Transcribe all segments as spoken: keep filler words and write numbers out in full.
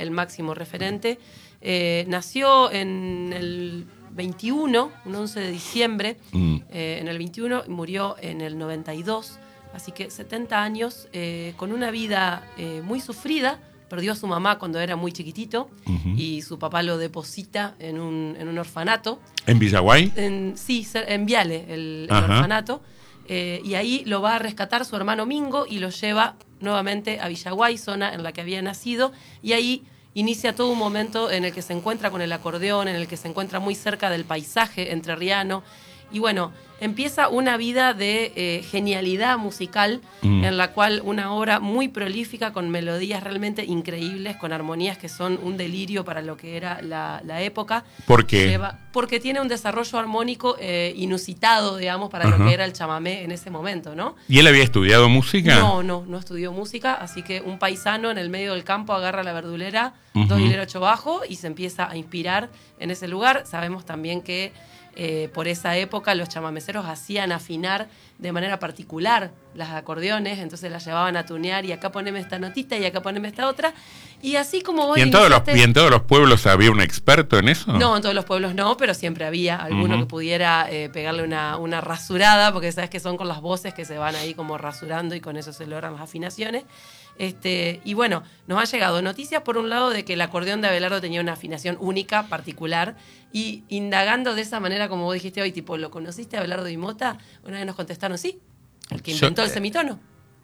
el máximo referente. Eh, nació en el veintiuno, un once de diciembre, mm. eh, en el veintiuno, y murió en el noventa y dos, así que setenta años, eh, con una vida eh, muy sufrida. Perdió a su mamá cuando era muy chiquitito, uh-huh. y su papá lo deposita en un, en un orfanato. ¿En Villaguay? En, sí, en Viale, el, el orfanato. Eh, y ahí lo va a rescatar su hermano Mingo y lo lleva nuevamente a Villaguay, zona en la que había nacido. Y ahí inicia todo un momento en el que se encuentra con el acordeón, en el que se encuentra muy cerca del paisaje entrerriano. Y bueno, empieza una vida de eh, genialidad musical, mm. en la cual una obra muy prolífica, con melodías realmente increíbles, con armonías que son un delirio para lo que era la, la época. ¿Por qué? Lleva, porque tiene un desarrollo armónico eh, inusitado, digamos, para uh-huh. lo que era el chamamé en ese momento, ¿no? ¿Y él había estudiado música? No, no, no estudió música, así que un paisano en el medio del campo agarra la verdulera, uh-huh. dos hileros ocho bajo, y se empieza a inspirar en ese lugar. Sabemos también que Eh, por esa época los chamameceros hacían afinar de manera particular las acordeones, entonces las llevaban a tunear, y acá poneme esta notita y acá poneme esta otra, y así como vos ¿Y en, todos los, ¿Y en todos los pueblos había un experto en eso? No, en todos los pueblos no, pero siempre había alguno uh-huh. que pudiera eh, pegarle una, una rasurada, porque sabes que son con las voces que se van ahí como rasurando, y con eso se logran las afinaciones. Este, y bueno, nos ha llegado noticias por un lado de que el acordeón de Abelardo tenía una afinación única, particular, y indagando de esa manera, como vos dijiste hoy, tipo, ¿lo conociste a Abelardo Di Mota? Una vez nos contestaron, sí, el que inventó Yo, el semitono.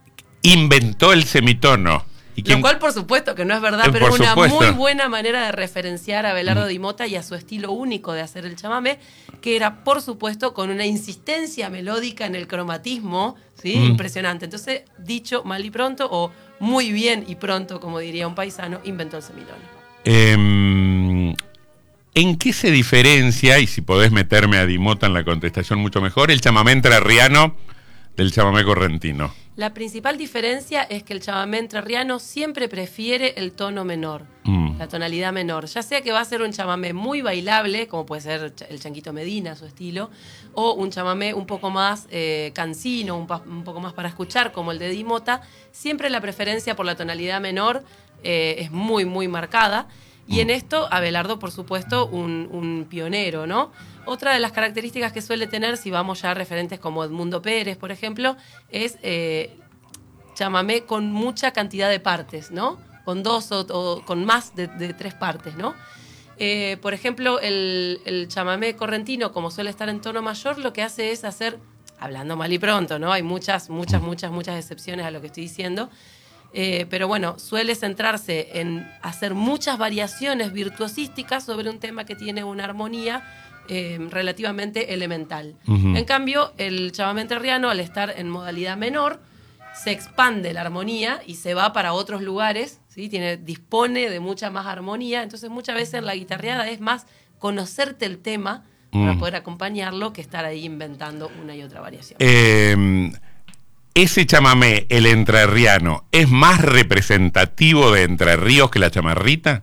Inventó el semitono. ¿Y quién? Lo cual, por supuesto, que no es verdad, eh, pero es una supuesto. muy buena manera de referenciar a Abelardo mm. Di Mota y a su estilo único de hacer el chamamé, que era, por supuesto, con una insistencia melódica en el cromatismo, ¿sí? Mm. Impresionante. Entonces, dicho mal y pronto, o muy bien y pronto, como diría un paisano, inventó el semitono. Eh, ¿En qué se diferencia, y si podés meterme a Di Mota en la contestación mucho mejor, el chamamé entrerriano del chamamé correntino? La principal diferencia es que el chamamé entrerriano siempre prefiere el tono menor, mm. la tonalidad menor. Ya sea que va a ser un chamamé muy bailable, como puede ser el Chanquito Medina, su estilo, o un chamamé un poco más eh, cansino, un, pa- un poco más para escuchar, como el de Di Mota, siempre la preferencia por la tonalidad menor eh, es muy, muy marcada. Y en esto, Abelardo, por supuesto, un, un pionero, ¿no? Otra de las características que suele tener, si vamos ya a referentes como Edmundo Pérez, por ejemplo, es eh, chamamé con mucha cantidad de partes, ¿no? Con dos o, o con más de, de tres partes, ¿no? Eh, por ejemplo, el, el chamamé correntino, como suele estar en tono mayor, lo que hace es hacer, hablando mal y pronto, ¿no? Hay muchas, muchas, muchas, muchas excepciones a lo que estoy diciendo. Eh, pero bueno, suele centrarse en hacer muchas variaciones virtuosísticas sobre un tema que tiene una armonía eh, relativamente elemental. Uh-huh. En cambio, el chamamé entrerriano, al estar en modalidad menor, se expande la armonía y se va para otros lugares, ¿sí? Tiene, dispone de mucha más armonía, entonces muchas veces en la guitarreada es más conocerte el tema uh-huh. para poder acompañarlo que estar ahí inventando una y otra variación. Eh... ¿Ese chamamé, el entrerriano, es más representativo de Entre Ríos que la chamarrita?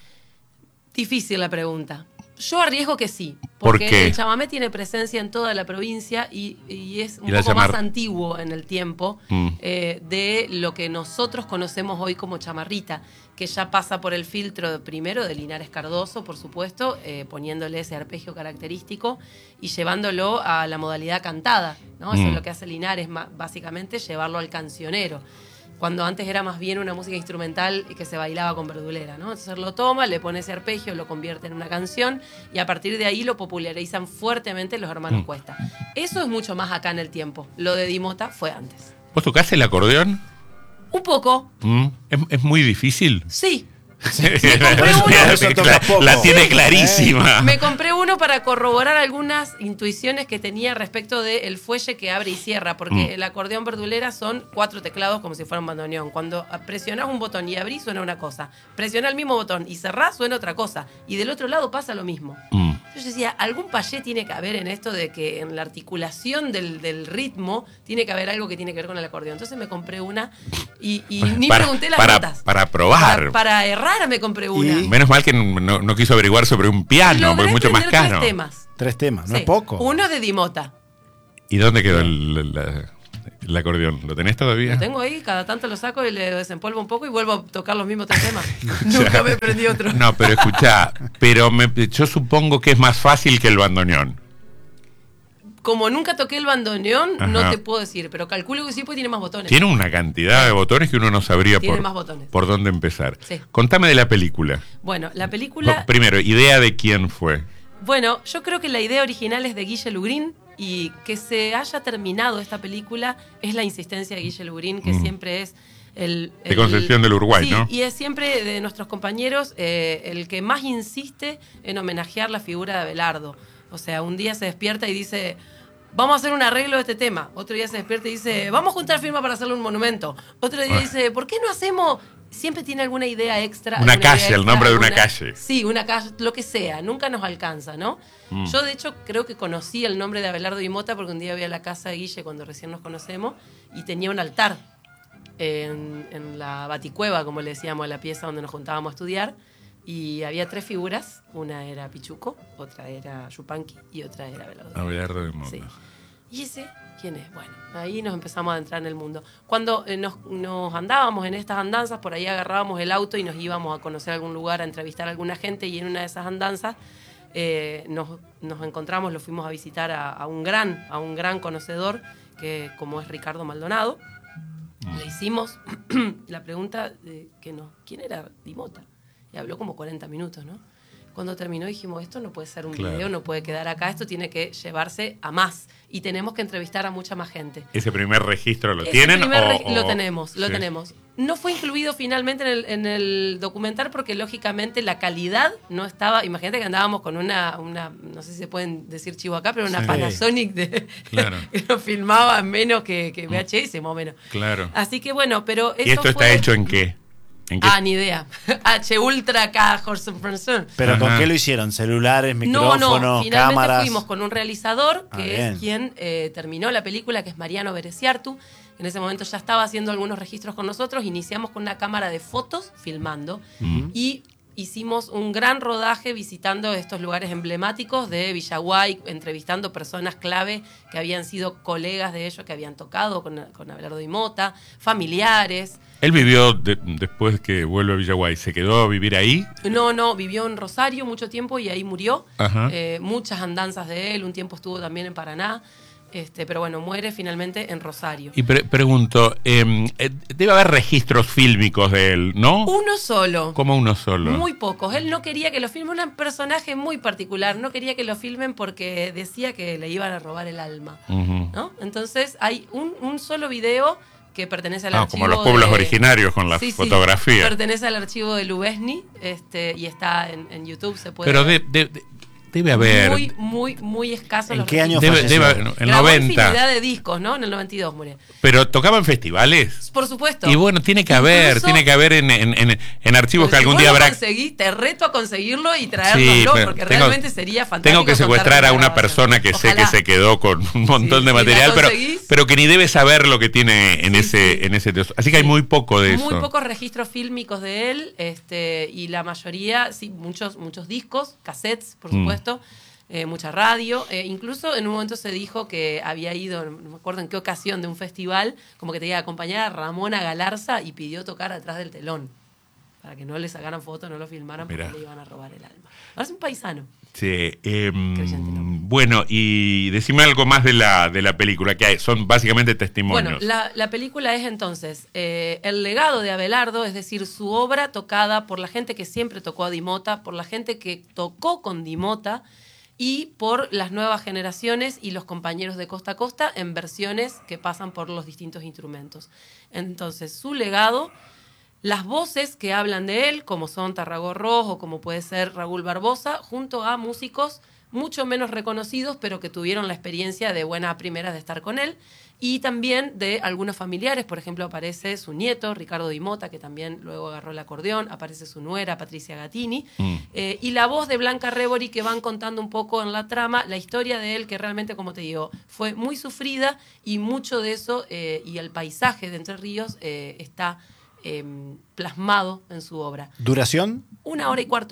Difícil la pregunta. Yo arriesgo que sí, porque ¿Por qué? El chamamé tiene presencia en toda la provincia y, y es un ¿Y poco chamar... más antiguo en el tiempo mm. eh, de lo que nosotros conocemos hoy como chamarrita, que ya pasa por el filtro primero de Linares Cardoso, por supuesto, eh, poniéndole ese arpegio característico y llevándolo a la modalidad cantada, ¿no? Mm. Eso es lo que hace Linares, básicamente, llevarlo al cancionero. Cuando antes era más bien una música instrumental que se bailaba con verdulera, ¿no? Entonces lo toma, le pone ese arpegio, lo convierte en una canción y a partir de ahí lo popularizan fuertemente los hermanos mm. Cuesta. Eso es mucho más acá en el tiempo. Lo de Di Mota fue antes. ¿Vos tocaste el acordeón? Un poco. Mm. ¿Es, ¿Es muy difícil? Sí. Sí. Me compré uno. La, la tiene clarísima. Me compré uno para corroborar algunas intuiciones que tenía respecto del fuelle que abre y cierra, porque mm. el acordeón verdulera son cuatro teclados como si fuera un bandoneón. Cuando presionás un botón y abrís suena una cosa, presionás el mismo botón y cerrás suena otra cosa, y del otro lado pasa lo mismo. Mm. Entonces yo decía, algún payé tiene que haber en esto de que en la articulación del, del ritmo tiene que haber algo que tiene que ver con el acordeón. Entonces me compré una y, y ni para, pregunté las para, notas. Para probar. Para, para errar me compré una. Y menos mal que no, no quiso averiguar sobre un piano, porque es mucho más caro. Tres temas. Tres temas, no sí. es poco. Uno de Di Mota. ¿Y dónde quedó el, la, el acordeón, ¿lo tenés todavía? Lo tengo ahí, cada tanto lo saco y le desempolvo un poco y vuelvo a tocar los mismos tres temas. Nunca me aprendí otro. No, pero escuchá, pero me, yo supongo que es más fácil que el bandoneón. Como nunca toqué el bandoneón, Ajá. no te puedo decir, pero calculo que sí, porque tiene más botones. Tiene una cantidad de botones que uno no sabría Tiene por, más botones. por dónde empezar. Sí. Contame de la película. Bueno, la película... Primero, idea de quién fue. Bueno, yo creo que la idea original es de Guille Lugrin y que se haya terminado esta película es la insistencia de Guille Lugrin, que mm. siempre es el... el de Concepción del Uruguay, sí, ¿no? Y es siempre de nuestros compañeros eh, el que más insiste en homenajear la figura de Abelardo. O sea, un día se despierta y dice... Vamos a hacer un arreglo de este tema. Otro día se despierta y dice, vamos a juntar firma para hacerle un monumento. Otro día dice, ¿por qué no hacemos...? Siempre tiene alguna idea extra. Una calle, extra, el nombre alguna, de una calle. Sí, una calle, lo que sea. Nunca nos alcanza, ¿no? Mm. Yo, de hecho, creo que conocí el nombre de Abelardo y Mota porque un día voy a la casa de Guille cuando recién nos conocemos y tenía un altar en, en la baticueva, como le decíamos a la pieza donde nos juntábamos a estudiar. Y había tres figuras, una era Pichuco, otra era Yupanqui y otra era Abelardo. Abelardo y Mota. Sí. ¿Y ese quién es? Bueno, ahí nos empezamos a entrar en el mundo. Cuando eh, nos, nos andábamos en estas andanzas, por ahí agarrábamos el auto y nos íbamos a conocer algún lugar, a entrevistar a alguna gente, y en una de esas andanzas eh, nos, nos encontramos, lo fuimos a visitar a, a un gran, a un gran conocedor, que como es Ricardo Maldonado. Mm. Le hicimos la pregunta de que nos, ¿quién era Di Mota? Y habló como cuarenta minutos, ¿no? Cuando terminó dijimos, esto no puede ser un claro. video, no puede quedar acá, esto tiene que llevarse a más. Y tenemos que entrevistar a mucha más gente. ¿Ese primer registro lo Ese tienen? Primer o, reg o... Lo tenemos, lo sí. tenemos. No fue incluido finalmente en el, en el documental porque lógicamente la calidad no estaba... Imagínate que andábamos con una, una no sé si se pueden decir chivo acá, pero una sí. Panasonic de, claro. que nos filmaba menos que, que V H S, más o menos. Claro. Así que bueno, pero... ¿Y esto fue... está hecho en qué? Ah, ni idea. H Ultra K Horse. ¿Pero Ajá. con qué lo hicieron? ¿Celulares, micrófonos, no, no. Finalmente cámaras? Fuimos con un realizador que ah, es quien eh, terminó la película, que es Mariano Bereciartu. En ese momento ya estaba haciendo algunos registros con nosotros. Iniciamos con una cámara de fotos filmando uh-huh. y hicimos un gran rodaje visitando estos lugares emblemáticos de Villaguay, entrevistando personas clave que habían sido colegas de ellos, que habían tocado con, con Abelardo y Mota, familiares. ¿Él vivió de, después que vuelve a Villaguay? ¿Se quedó a vivir ahí? No, no, vivió en Rosario mucho tiempo y ahí murió. Eh, muchas andanzas de él, un tiempo estuvo también en Paraná. Este, pero bueno, muere finalmente en Rosario. Y pre pregunto, eh, debe haber registros fílmicos de él, ¿no? Uno solo. ¿Cómo uno solo? Muy pocos. Él no quería que lo filmen, un personaje muy particular. No quería que lo filmen porque decía que le iban a robar el alma, uh-huh. ¿no? Entonces hay un, un solo video que pertenece al ah, archivo como los pueblos de... originarios con las sí, fotografías. Sí, pertenece al archivo de Lubezny este, y está en, en YouTube, se puede Pero ver. de, de, de, debe haber... Muy, muy, muy escaso. ¿En qué año debe, debe, En el Grabó noventa. infinidad de discos, ¿no? En el noventa y dos murió. Pero tocaba en festivales. Por supuesto. Y bueno, tiene que haber, Incluso, tiene que haber en, en, en, en archivos que si algún vos día lo habrá... Conseguí, te reto a conseguirlo y traerlo, sí, porque tengo, realmente sería fantástico. Tengo que secuestrar a una persona que Ojalá. sé que se quedó con un montón sí, de material, si pero, pero que ni debe saber lo que tiene en, sí, ese, sí. en ese teatro. Así que sí. hay muy poco de muy eso. Muy pocos registros fílmicos de él, este, y la mayoría, sí, muchos, muchos discos, cassettes, por supuesto. Mm. Eh, mucha radio, eh, incluso en un momento se dijo que había ido, no me acuerdo en qué ocasión, de un festival, como que tenía que acompañar a Ramona Galarza y pidió tocar atrás del telón, para que no le sacaran fotos, no lo filmaran, porque Mirá. le iban a robar el alma. Ahora es un paisano. Sí, eh, bueno, y decime algo más de la, de la película, que hay, son básicamente testimonios. Bueno, la, la película es entonces eh, el legado de Abelardo, es decir, su obra tocada por la gente que siempre tocó a Di Mota, por la gente que tocó con Di Mota, y por las nuevas generaciones y los compañeros de Costa a Costa en versiones que pasan por los distintos instrumentos. Entonces, su legado, las voces que hablan de él, como son Tarragó Rojo, como puede ser Raúl Barbosa, junto a músicos mucho menos reconocidos, pero que tuvieron la experiencia de buena primera de estar con él, y también de algunos familiares. Por ejemplo, aparece su nieto, Ricardo Di Mota, que también luego agarró el acordeón, aparece su nuera, Patricia Gattini, mm. eh, y la voz de Blanca Rebori, que van contando un poco en la trama la historia de él, que realmente, como te digo, fue muy sufrida, y mucho de eso, eh, y el paisaje de Entre Ríos, eh, está eh, plasmado en su obra. ¿Duración? Una hora y cuarto.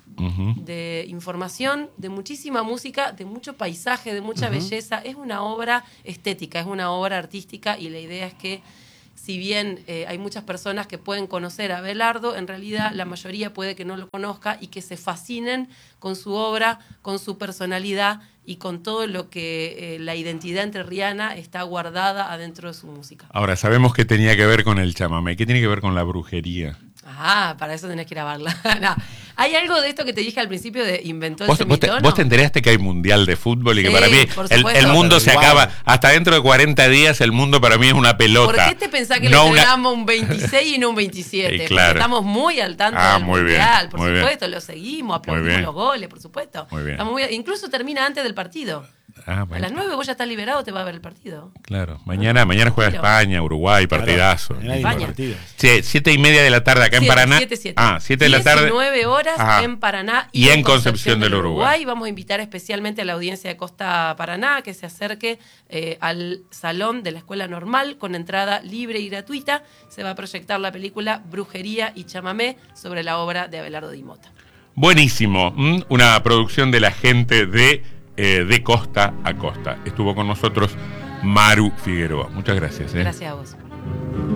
uh-huh. de información, de muchísima música, de mucho paisaje, de mucha uh-huh. belleza. Es una obra estética, es una obra artística y la idea es que si bien eh, hay muchas personas que pueden conocer a Abelardo, en realidad la mayoría puede que no lo conozca y que se fascinen con su obra, con su personalidad y con todo lo que eh, la identidad entrerriana está guardada adentro de su música. Ahora, sabemos que tenía que ver con el chamamé. ¿Qué tiene que ver con la brujería? Ah, para eso tenés que grabarla. No. Hay algo de esto que te dije al principio de inventó el ¿Vos, semitono. Vos te, vos te enteraste que hay mundial de fútbol y que sí, para mí el, el mundo se igual. acaba hasta dentro de cuarenta días. El mundo para mí es una pelota. ¿Por qué te pensás que no le una... entregamos un veintiséis y no un veintisiete? Sí, claro. Porque estamos muy al tanto ah, del muy mundial, bien, por muy supuesto, bien. lo seguimos, aplaudimos los goles, por supuesto. Muy bien. Estamos muy... Incluso termina antes del partido. Ah, bueno. A las nueve vos ya estás liberado, te va a ver el partido. Claro, mañana, mañana juega España, Uruguay, partidazo. Claro, España. Sí, siete y media de la tarde acá siete, en Paraná. siete, siete. Ah, siete de la tarde. diecinueve horas Ajá. en Paraná y, y en Concepción, Concepción del Uruguay. Uruguay. Vamos a invitar especialmente a la audiencia de Costa Paraná que se acerque eh, al salón de la Escuela Normal con entrada libre y gratuita. Se va a proyectar la película Brujería y Chamamé sobre la obra de Abelardo Di Mota. Buenísimo, ¿Mm? Una producción de la gente de Eh, de costa a costa. Estuvo con nosotros Maru Figueroa. Muchas gracias. ¿eh? Gracias a vos.